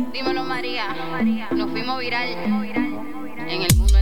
Dímelo María, nos fuimos viral en el mundo